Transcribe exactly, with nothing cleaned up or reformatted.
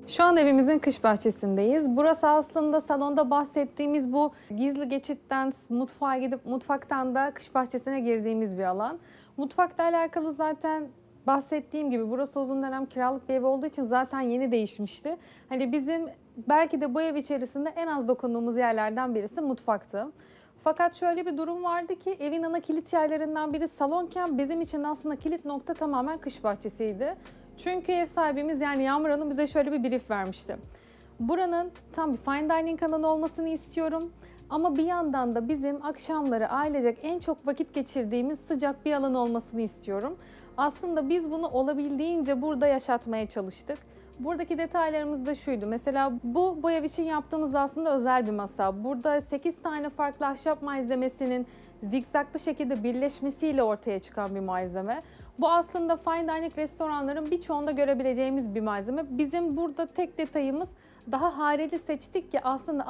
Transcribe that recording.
Şu an evimizin kış bahçesindeyiz. Burası aslında salonda bahsettiğimiz bu gizli geçitten mutfağa gidip mutfaktan da kış bahçesine girdiğimiz bir alan. Mutfakla alakalı zaten bahsettiğim gibi burası uzun dönem kiralık bir ev olduğu için zaten yeni değişmişti. Hani bizim belki de bu ev içerisinde en az dokunduğumuz yerlerden birisi mutfaktı. Fakat şöyle bir durum vardı ki evin ana kilit yerlerinden biri salonken bizim için aslında kilit nokta tamamen kış bahçesiydi. Çünkü ev sahibimiz yani Yağmur Hanım bize şöyle bir brief vermişti. Buranın tam bir fine dining alanı olmasını istiyorum. Ama bir yandan da bizim akşamları ailecek en çok vakit geçirdiğimiz sıcak bir alan olmasını istiyorum. Aslında biz bunu olabildiğince burada yaşatmaya çalıştık. Buradaki detaylarımız da şuydu. Mesela bu, bu ev için yaptığımız aslında özel bir masa. Burada sekiz tane farklı ahşap malzemesinin zikzaklı şekilde birleşmesiyle ortaya çıkan bir malzeme. Bu aslında fine dining restoranların birçoğunda görebileceğimiz bir malzeme. Bizim burada tek detayımız daha hareli seçtik ki aslında